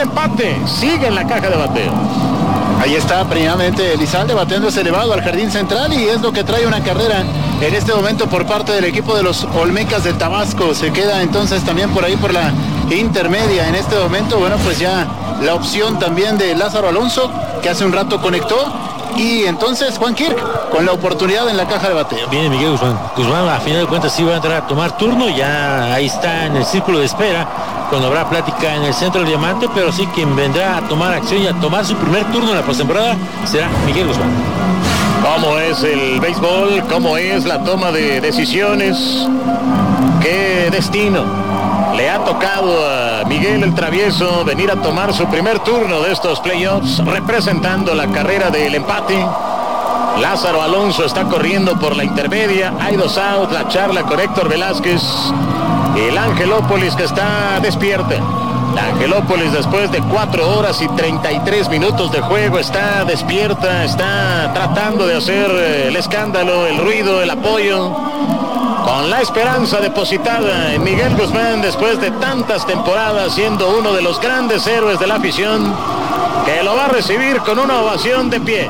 empate. Sigue en la caja de bateo. Ahí está previamente Elizalde bateándose elevado al jardín central y es lo que trae una carrera en este momento por parte del equipo de los Olmecas de Tabasco. Se queda entonces también por ahí por la intermedia en este momento. Bueno, pues ya la opción también de Lázaro Alonso, que hace un rato conectó. Y entonces Juan Kirk con la oportunidad en la caja de bateo. Viene Miguel Guzmán. Guzmán a final de cuentas sí va a entrar a tomar turno. Ya ahí está en el círculo de espera cuando habrá plática en el centro del diamante, pero sí quien vendrá a tomar acción y a tomar su primer turno en la postemporada será Miguel Guzmán. ¿Cómo es el béisbol? ¿Cómo es la toma de decisiones? ¿Qué destino le ha tocado a Miguel el Travieso venir a tomar su primer turno de estos playoffs, representando la carrera del empate? Lázaro Alonso está corriendo por la intermedia, hay 2 outs, la charla con Héctor Velázquez. El Angelópolis que está despierta. La Angelópolis después de 4 horas y 33 minutos de juego está despierta, está tratando de hacer el escándalo, el ruido, el apoyo, con la esperanza depositada en Miguel Guzmán después de tantas temporadas, siendo uno de los grandes héroes de la afición, que lo va a recibir con una ovación de pie.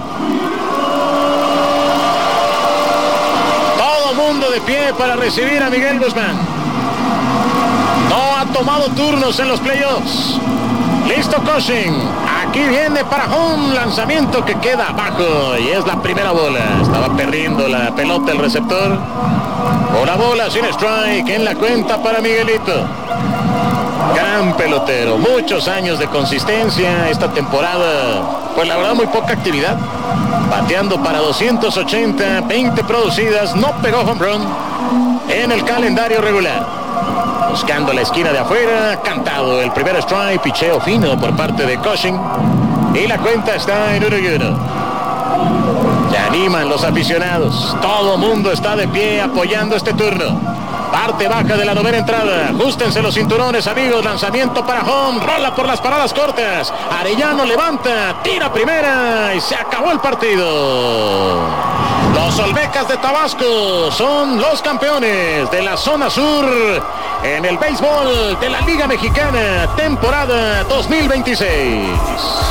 Todo mundo de pie para recibir a Miguel Guzmán. No ha tomado turnos en los playoffs. Listo Cushing. Aquí viene para home. Lanzamiento que queda abajo. Y es la primera bola. Estaba perdiendo la pelota el receptor. Una bola sin strike en la cuenta para Miguelito. Gran pelotero. Muchos años de consistencia. Esta temporada, pues la verdad muy poca actividad. Bateando para 280, 20 producidas. No pegó home run en el calendario regular. Buscando la esquina de afuera, cantado el primer strike, picheo fino por parte de Cushing. Y la cuenta está en 1-1. Se animan los aficionados. Todo mundo está de pie apoyando este turno. Parte baja de la novena entrada. Ajustense los cinturones, amigos. Lanzamiento para home. Rola por las paradas cortas. Arellano levanta, tira primera y se acabó el partido. Los Olmecas de Tabasco son los campeones de la zona sur en el béisbol de la Liga Mexicana, temporada 2026.